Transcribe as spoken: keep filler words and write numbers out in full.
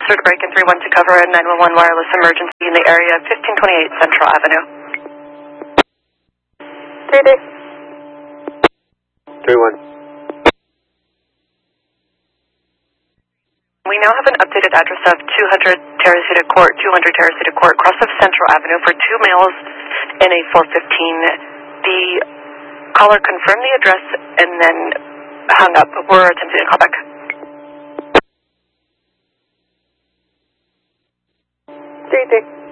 Sort of break in three one to cover a nine one one wireless emergency in the area of fifteen twenty-eight Central Avenue. three D. three one. We now have an updated address of two hundred Teresita Court, two hundred Teresita Court, cross of Central Avenue for two males in a four fifteen. The caller confirmed the address and then hung up. We're attempting to call back. three D.